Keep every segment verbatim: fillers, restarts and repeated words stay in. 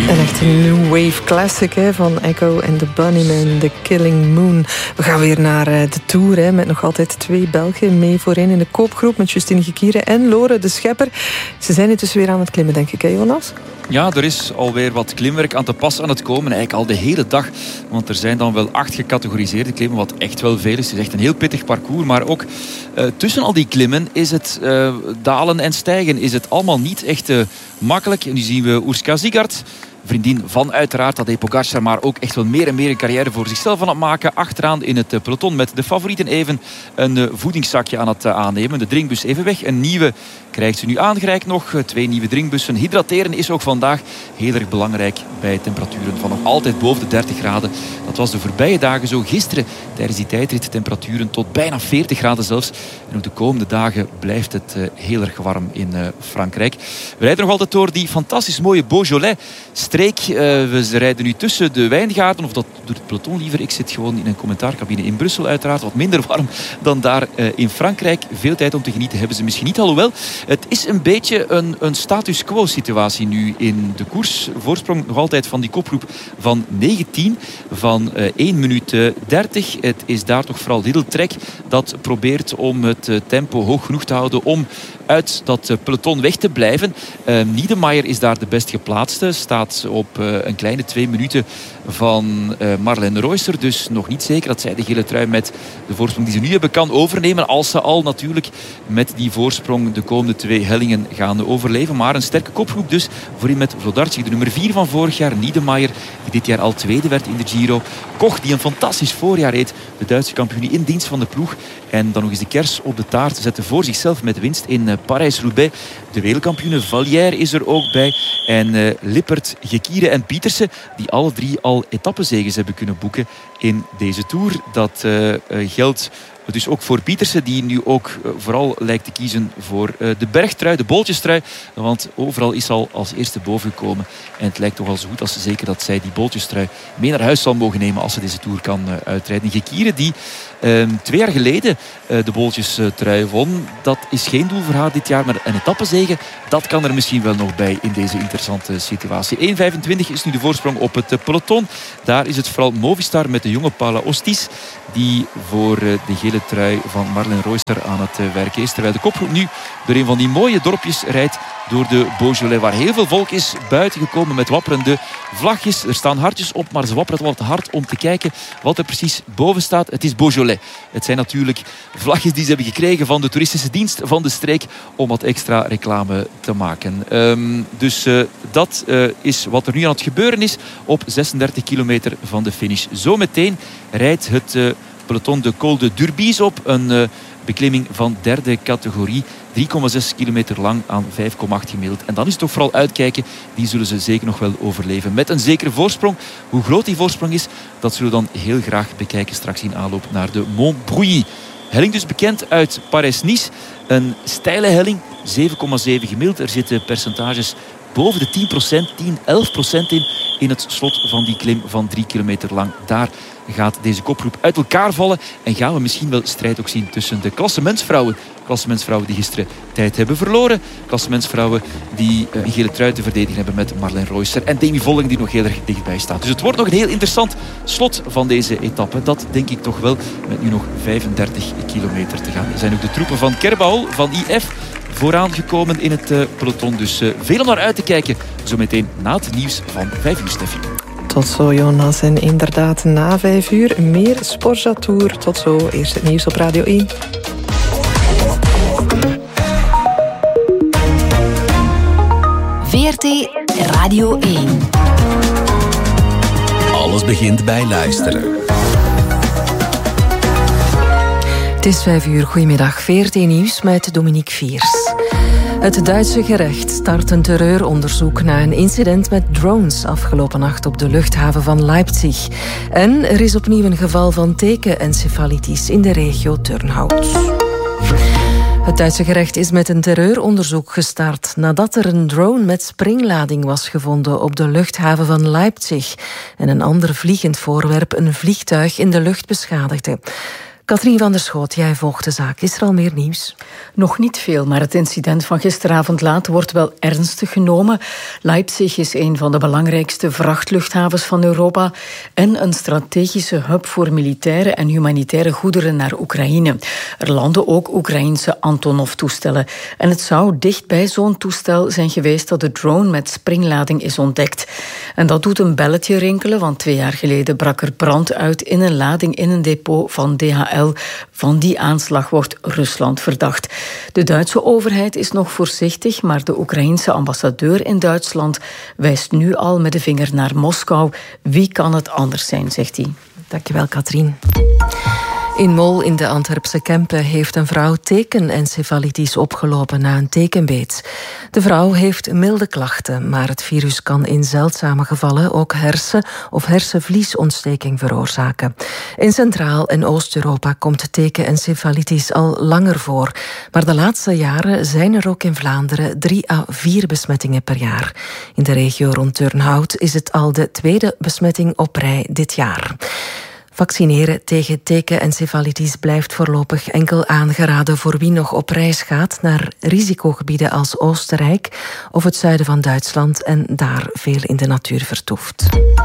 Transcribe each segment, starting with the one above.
Een echte new wave classic hè, van Echo en The Bunnymen, The Killing Moon. We gaan weer naar de Tour hè, met nog altijd twee Belgen mee voorin in de koopgroep met Justine Gekiere en Lore de Schepper. Ze zijn intussen weer aan het klimmen, denk ik, hè Jonas? Ja, er is alweer wat klimwerk aan te pas aan het komen. Eigenlijk al de hele dag. Want er zijn dan wel acht gecategoriseerde klimmen, wat echt wel veel is. Het is echt een heel pittig parcours. Maar ook uh, tussen al die klimmen is het uh, dalen en stijgen. Is het allemaal niet echt uh, makkelijk. En nu zien we Urška Zigart. Vriendin van uiteraard Tadej Pogačar, maar ook echt wel meer en meer een carrière voor zichzelf aan het maken. Achteraan in het peloton met de favorieten even een voedingszakje aan het aannemen. De drinkbus even weg. Een nieuwe krijgt ze nu aangereikt nog. Twee nieuwe drinkbussen. Hydrateren is ook vandaag heel erg belangrijk bij temperaturen van nog altijd boven de dertig graden. Dat was de voorbije dagen zo. Gisteren tijdens die tijdrit temperaturen tot bijna veertig graden zelfs. En ook de komende dagen blijft het heel erg warm in Frankrijk. We rijden nog altijd door die fantastisch mooie Beaujolais streek. Uh, we rijden nu tussen de wijngaarden, of dat doet het peloton liever. Ik zit gewoon in een commentaarcabine in Brussel uiteraard. Wat minder warm dan daar uh, in Frankrijk. Veel tijd om te genieten hebben ze misschien niet. Alhoewel, het is een beetje een, een status quo situatie nu in de koers. Voorsprong nog altijd van die kopgroep van negentien. Van uh, één minuut dertig. Het is daar toch vooral Lidl Trek dat probeert om het uh, tempo hoog genoeg te houden om uit dat uh, peloton weg te blijven. Uh, Niedermayer is daar de best geplaatste. Staat op uh, een kleine twee minuten van uh, Marlene Reusser. Dus nog niet zeker dat zij de gele trui met de voorsprong die ze nu hebben kan overnemen. Als ze al natuurlijk met die voorsprong de komende twee hellingen gaan overleven. Maar een sterke kopgroep dus. Voorin met Vlodarczyk, de nummer vier van vorig jaar. Niedermayer, die dit jaar al tweede werd in de Giro. Koch, die een fantastisch voorjaar reed. De Duitse kampioen in dienst van de ploeg. En dan nog eens de kers op de taart zetten voor zichzelf met winst in uh, Parijs-Roubaix. De wereldkampioene Vallière is er ook bij. En uh, Lippert, Gekiere en Pietersen, die alle drie al etappezeges hebben kunnen boeken in deze Tour. Dat uh, uh, geldt dus ook voor Pietersen, die nu ook uh, vooral lijkt te kiezen voor uh, de bergtrui, de boltjestrui. Want overal is al als eerste boven gekomen. En het lijkt toch wel zo goed als zeker dat zij die boltjestrui mee naar huis zal mogen nemen als ze deze Tour kan uh, uitrijden. Gekiere, die uh, twee jaar geleden uh, de boltjestrui won. Dat is geen doel voor haar dit jaar, maar een etappezege, dat kan er misschien wel nog bij in deze interessante situatie. één vijfentwintig is nu de voorsprong op het uh, peloton. Daar is het vooral Movistar met de jonge Paula Ostis, die voor uh, de gele trui van Marlene Reusser aan het uh, werken is. Terwijl de kopgroep nu door een van die mooie dorpjes rijdt door de Beaujolais, waar heel veel volk is buiten gekomen met wapperende vlagjes. Er staan hartjes op, maar ze wapperen wat hard om te kijken wat er precies boven staat. Het is Beaujolais. Het zijn natuurlijk vlagjes die ze hebben gekregen van de toeristische dienst van de streek om wat extra reclame te maken. Um, dus uh, dat uh, is wat er nu aan het gebeuren is op zesendertig kilometer van de finish. Zometeen rijdt het uh, peloton de Col de Durbise op. Een uh, beklimming van derde categorie. drie komma zes kilometer lang aan vijf komma acht gemiddeld. En dan is het toch vooral uitkijken. Die zullen ze zeker nog wel overleven. Met een zekere voorsprong. Hoe groot die voorsprong is, dat zullen we dan heel graag bekijken straks in aanloop naar de Mont Brouilly. Helling dus bekend uit Parijs-Nice. Een steile helling. zeven komma zeven gemiddeld. Er zitten percentages boven de tien procent, tien, elf procent in. In het slot van die klim van drie kilometer lang. Daar gaat deze kopgroep uit elkaar vallen. En gaan we misschien wel strijd ook zien tussen de klassementsvrouwen. Klassementsvrouwen die gisteren tijd hebben verloren. Klassementsvrouwen die een gele trui te verdedigen hebben met Marlene Reusser. En Demi Vollering die nog heel erg dichtbij staat. Dus het wordt nog een heel interessant slot van deze etappe. Dat denk ik toch wel, met nu nog vijfendertig kilometer te gaan. Er zijn ook de troepen van Kerbau, van I F, vooraan gekomen in het uh, peloton. Dus uh, veel om naar uit te kijken. Zometeen na het nieuws van vijf uur, Steffi. Tot zo, Jonas. En inderdaad, na vijf uur meer Sporza Tour. Tot zo. Eerst het nieuws op Radio één. V R T Radio één. Alles begint bij luisteren. Het is vijf uur. Goedemiddag. V R T Nieuws met Dominique Viers. Het Duitse gerecht start een terreuronderzoek na een incident met drones afgelopen nacht op de luchthaven van Leipzig. En er is opnieuw een geval van tekenencefalitis in de regio Turnhout. Het Duitse gerecht is met een terreuronderzoek gestart nadat er een drone met springlading was gevonden op de luchthaven van Leipzig en een ander vliegend voorwerp een vliegtuig in de lucht beschadigde. Katrien van der Schoot, jij volgt de zaak. Is er al meer nieuws? Nog niet veel, maar het incident van gisteravond laat wordt wel ernstig genomen. Leipzig is een van de belangrijkste vrachtluchthavens van Europa en een strategische hub voor militaire en humanitaire goederen naar Oekraïne. Er landen ook Oekraïense Antonov-toestellen. En het zou dicht bij zo'n toestel zijn geweest dat de drone met springlading is ontdekt. En dat doet een belletje rinkelen, want twee jaar geleden brak er brand uit in een lading in een depot van D H L. Van die aanslag wordt Rusland verdacht. De Duitse overheid is nog voorzichtig, maar de Oekraïense ambassadeur in Duitsland wijst nu al met de vinger naar Moskou. Wie kan het anders zijn, zegt hij. Dankjewel, Katrien. In Mol in de Antwerpse Kempen heeft een vrouw tekenencefalitis opgelopen na een tekenbeet. De vrouw heeft milde klachten, maar het virus kan in zeldzame gevallen ook hersen- of hersenvliesontsteking veroorzaken. In Centraal- en Oost-Europa komt tekenencefalitis al langer voor. Maar de laatste jaren zijn er ook in Vlaanderen drie à vier besmettingen per jaar. In de regio rond Turnhout is het al de tweede besmetting op rij dit jaar. Vaccineren tegen tekenencefalitis blijft voorlopig enkel aangeraden voor wie nog op reis gaat naar risicogebieden als Oostenrijk of het zuiden van Duitsland en daar veel in de natuur vertoeft.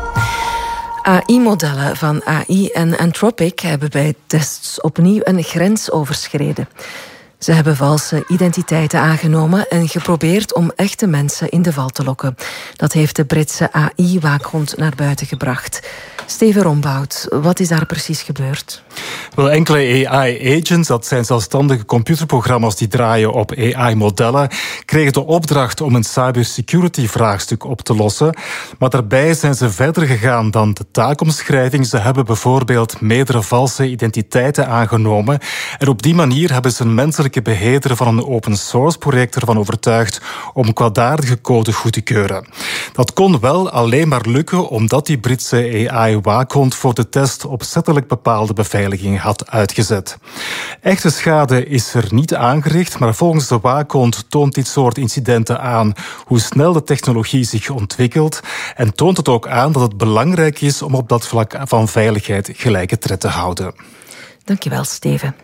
A I-modellen van A I en Anthropic hebben bij tests opnieuw een grens overschreden. Ze hebben valse identiteiten aangenomen en geprobeerd om echte mensen in de val te lokken. Dat heeft de Britse A I-waakhond naar buiten gebracht. Steven Rombout, wat is daar precies gebeurd? Wel, enkele A I-agents, dat zijn zelfstandige computerprogramma's die draaien op A I-modellen, kregen de opdracht om een cybersecurity-vraagstuk op te lossen. Maar daarbij zijn ze verder gegaan dan de taakomschrijving. Ze hebben bijvoorbeeld meerdere valse identiteiten aangenomen. En op die manier hebben ze een menselijke beheerder van een open-source project ervan overtuigd om kwaadaardige code goed te keuren. Dat kon wel alleen maar lukken omdat die Britse A I-waakhond voor de test opzettelijk bepaalde beveiliging had uitgezet. Echte schade is er niet aangericht, maar volgens de waakhond toont dit soort incidenten aan hoe snel de technologie zich ontwikkelt en toont het ook aan dat het belangrijk is om op dat vlak van veiligheid gelijke tred te houden. Dankjewel, Steven.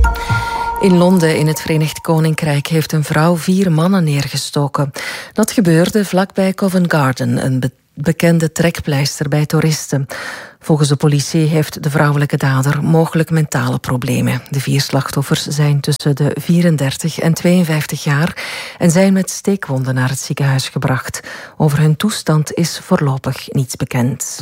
In Londen, in het Verenigd Koninkrijk, heeft een vrouw vier mannen neergestoken. Dat gebeurde vlakbij Covent Garden, een be- bekende trekpleister bij toeristen. Volgens de politie heeft de vrouwelijke dader mogelijk mentale problemen. De vier slachtoffers zijn tussen de vierendertig en tweeënvijftig jaar en zijn met steekwonden naar het ziekenhuis gebracht. Over hun toestand is voorlopig niets bekend.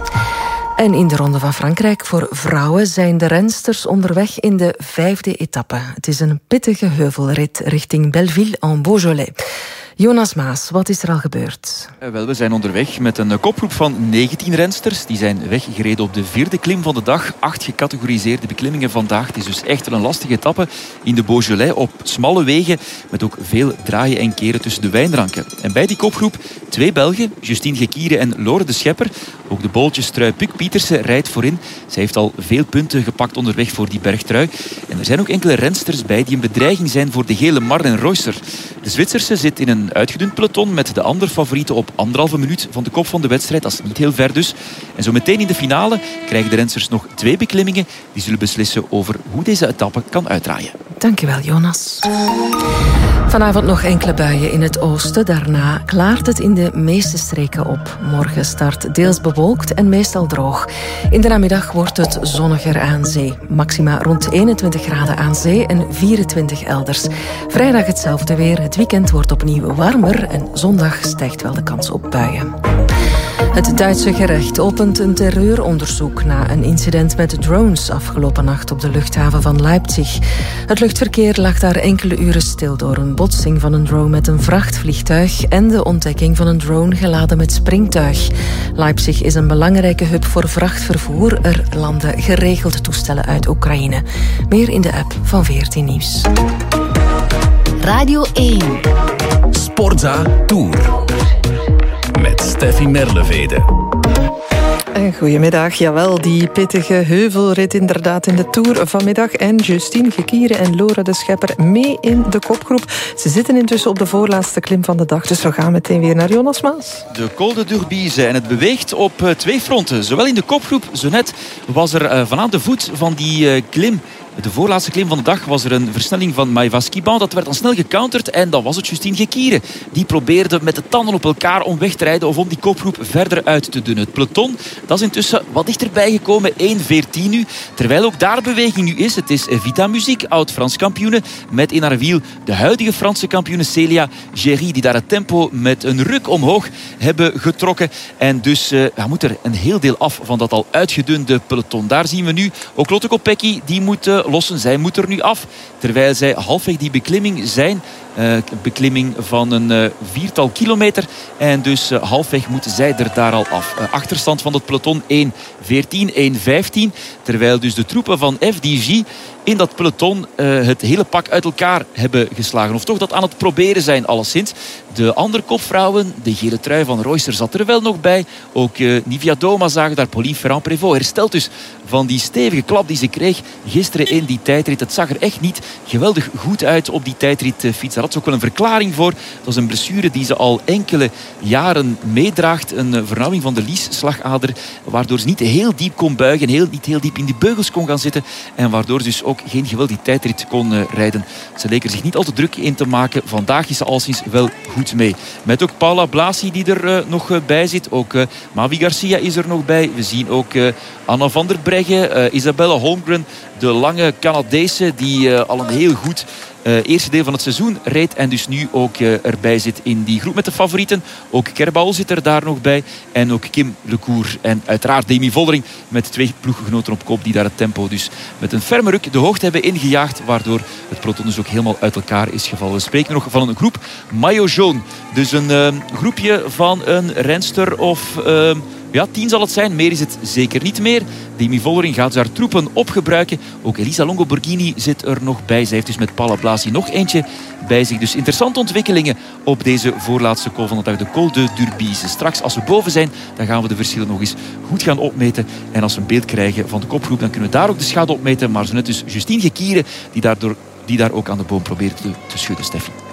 En in de Ronde van Frankrijk voor vrouwen zijn de rensters onderweg in de vijfde etappe. Het is een pittige heuvelrit richting Belleville en Beaujolais. Jonas Maas, wat is er al gebeurd? Wel, we zijn onderweg met een kopgroep van negentien rensters. Die zijn weggereden op de vierde klim van de dag. Acht gecategoriseerde beklimmingen vandaag. Het is dus echt wel een lastige etappe in de Beaujolais op smalle wegen met ook veel draaien en keren tussen de wijnranken. En bij die kopgroep twee Belgen, Justine Gekiere en Lore de Schepper. Ook de bolletjestrui Puk Pietersen rijdt voorin. Zij heeft al veel punten gepakt onderweg voor die bergtrui. En er zijn ook enkele rensters bij die een bedreiging zijn voor de gele Marlen Reusser. De Zwitserse zit in een uitgedund peloton met de andere favorieten op anderhalve minuut van de kop van de wedstrijd. Dat is niet heel ver dus. En zo meteen in de finale krijgen de rensters nog twee beklimmingen. Die zullen beslissen over hoe deze etappe kan uitdraaien. Dankjewel, Jonas. Vanavond nog enkele buien in het oosten. Daarna klaart het in de meeste streken op. Morgen start deels bewolkt en meestal droog. In de namiddag wordt het zonniger aan zee. Maxima rond eenentwintig graden aan zee en vierentwintig elders. Vrijdag hetzelfde weer. Het weekend wordt opnieuw warmer en zondag stijgt wel de kans op buien. Het Duitse gerecht opent een terreuronderzoek na een incident met drones afgelopen nacht op de luchthaven van Leipzig. Het luchtverkeer lag daar enkele uren stil door een botsing van een drone met een vrachtvliegtuig en de ontdekking van een drone geladen met springtuig. Leipzig is een belangrijke hub voor vrachtvervoer. Er landen geregeld toestellen uit Oekraïne. Meer in de app van V R T Nieuws. Radio één. Sportza Tour. Met Steffi Merlevede. En goedemiddag. Jawel, die pittige heuvelrit inderdaad in de Tour vanmiddag. En Justine Gekiere en Laura de Schepper mee in de kopgroep. Ze zitten intussen op de voorlaatste klim van de dag. Dus we gaan meteen weer naar Jonas Maas. De Col de Durbise. En het beweegt op twee fronten. Zowel in de kopgroep, zo net was er van aan de voet van die klim... De voorlaatste klim van de dag was er een versnelling van Maëva Skiban. Dat werd dan snel gecounterd en dan was het Justine Gekiere. Die probeerde met de tanden op elkaar om weg te rijden of om die kopgroep verder uit te dunnen. Het peloton, dat is intussen wat dichterbij gekomen. één veertien nu. Terwijl ook daar beweging nu is. Het is Vita Musique, oud-Frans kampioene. Met in haar wiel de huidige Franse kampioene Célia Géry. Die daar het tempo met een ruk omhoog hebben getrokken. En dus uh, ja, moet er een heel deel af van dat al uitgedunde peloton. Daar zien we nu ook Lotte Kopecky. Die moet... Uh, lossen. Zij moet er nu af. Terwijl zij halfweg die beklimming zijn. Uh, beklimming van een uh, viertal kilometer. En dus uh, halfweg moeten zij er daar al af. Uh, achterstand van het peloton één veertien, één vijftien. Terwijl dus de troepen van F D J in dat peloton uh, het hele pak uit elkaar hebben geslagen. Of toch dat aan het proberen zijn alleszins. De andere kopvrouwen, de gele trui van Royster zat er wel nog bij. Ook uh, Nivia Doma zagen daar. Pauline Ferrand-Prévot herstelt dus van die stevige klap die ze kreeg gisteren in die tijdrit. Het zag er echt niet geweldig goed uit op die tijdritfiets. Daar had ze ook wel een verklaring voor. Dat was een blessure die ze al enkele jaren meedraagt. Een vernauwing van de liesslagader. Waardoor ze niet heel diep kon buigen. Heel, niet heel diep in die beugels kon gaan zitten. En waardoor ze dus ook geen geweldige tijdrit kon uh, rijden. Ze leek er zich niet al te druk in te maken. Vandaag is ze alleszins wel goed mee. Met ook Paula Blasi die er uh, nog uh, bij zit. Ook uh, Mavi Garcia is er nog bij. We zien ook uh, Anna van der Breggen. Uh, Isabella Holmgren. De lange Canadese die uh, al een heel goed... Uh, eerste deel van het seizoen reed en dus nu ook uh, erbij zit in die groep met de favorieten. Ook Kerbal zit er daar nog bij. En ook Kim Lecour. En uiteraard Demi Vollering met twee ploeggenoten op kop die daar het tempo dus met een ferme ruk de hoogte hebben ingejaagd. Waardoor het peloton dus ook helemaal uit elkaar is gevallen. We spreken nog van een groep Maillot Jaune. Dus een uh, groepje van een renster of... Uh, Ja, tien zal het zijn. Meer is het zeker niet meer. Demi Vollering gaat haar troepen opgebruiken. Ook Elisa Longo Borghini zit er nog bij. Zij heeft dus met Paula Blasi nog eentje bij zich. Dus interessante ontwikkelingen op deze voorlaatste col van de dag. De Col de Durbise. Straks als we boven zijn, dan gaan we de verschillen nog eens goed gaan opmeten. En als we een beeld krijgen van de kopgroep, dan kunnen we daar ook de schade opmeten. Maar zo net dus Justine Gekiere, die, daardoor, die daar ook aan de boom probeert te, te schudden, Steffi.